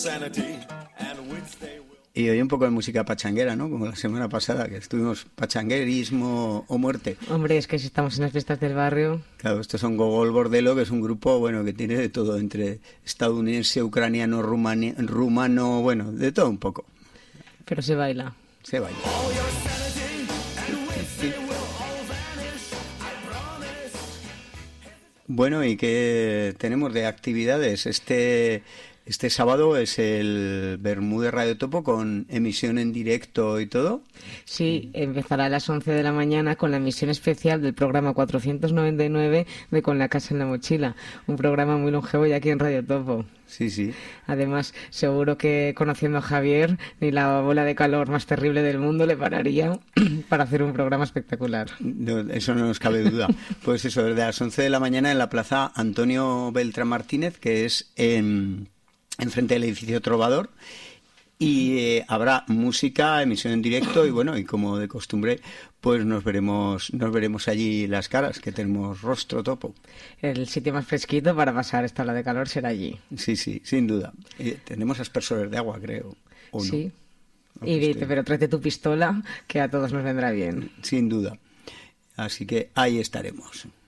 Y hoy un poco de música pachanguera, ¿no? Como la semana pasada, que estuvimos pachanguerismo o muerte. Hombre, es que si estamos en las fiestas del barrio... Claro, estos son Gogol Bordello, que es un grupo, bueno, que tiene de todo, entre estadounidense, ucraniano, rumano, bueno, de todo un poco. Pero se baila. Se baila. Bueno, ¿y qué tenemos de actividades? Este sábado es el Bermúdez Radio Topo con emisión en directo y todo. Sí, empezará a las 11 de la mañana con la emisión especial del programa 499 de Con la Casa en la Mochila, un programa muy longevo ya aquí en Radio Topo. Sí, sí. Además, seguro que conociendo a Javier, ni la bola de calor más terrible del mundo le pararía para hacer un programa espectacular. No, eso no nos cabe duda. Pues eso, desde las 11 de la mañana en la plaza Antonio Beltrán Martínez, que es enfrente del edificio Trovador, y habrá música, emisión en directo y bueno, y como de costumbre, pues nos veremos allí las caras, que tenemos rostro topo. El sitio más fresquito para pasar esta ola de calor será allí. Sí, sí, sin duda. Tenemos aspersores de agua, creo. ¿O sí. No? Pero tráete tu pistola, que a todos nos vendrá bien. Sin duda. Así que ahí estaremos.